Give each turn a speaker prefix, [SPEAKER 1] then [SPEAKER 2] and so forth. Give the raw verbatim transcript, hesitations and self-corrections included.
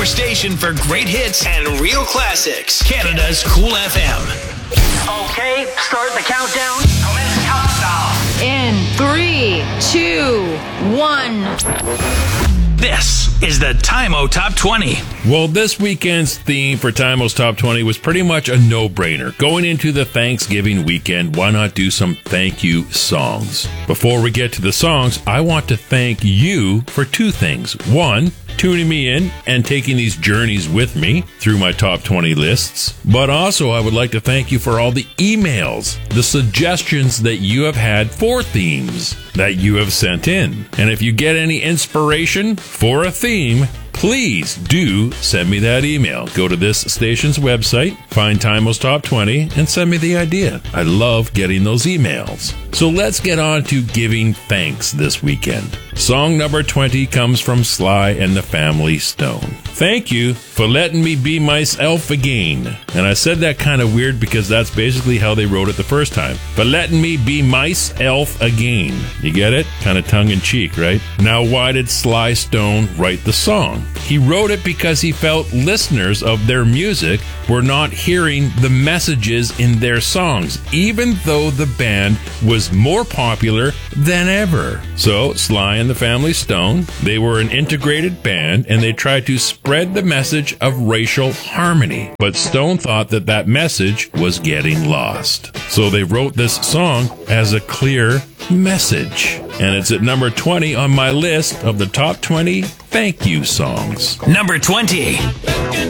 [SPEAKER 1] Your station for great hits and real classics. Canada's Cool F M.
[SPEAKER 2] Okay, start the countdown. Commence countdown.
[SPEAKER 3] In three, two, one.
[SPEAKER 1] This is the Time-O Top twenty.
[SPEAKER 4] Well, this weekend's theme for Time-O's Top twenty was pretty much a no-brainer. Going into the Thanksgiving weekend, why not do some thank you songs? Before we get to the songs, I want to thank you for two things. One, tuning me in and taking these journeys with me through my top twenty lists. But also, I would like to thank you for all the emails, the suggestions that you have had for themes that you have sent in. And if you get any inspiration for a theme, please do send me that email. Go to this station's website, find Time-O's Top twenty, and send me the idea. I love getting those emails. So let's get on to giving thanks this weekend. Song number twenty comes from Sly and the Family Stone. Thank you for letting me be myself again. And I said that kind of weird because that's basically how they wrote it the first time. For letting me be myself again. You get it? Kind of tongue-in-cheek, right? Now, why did Sly Stone write the song? He wrote it because he felt listeners of their music were not hearing the messages in their songs, even though the band was more popular than ever. So, Sly and the Family Stone, they were an integrated band, and they tried to spread the message of racial harmony. But Stone thought that that message was getting lost. So they wrote this song as a clear message. And it's at number twenty on my list of the top twenty thank you songs.
[SPEAKER 1] Number twenty.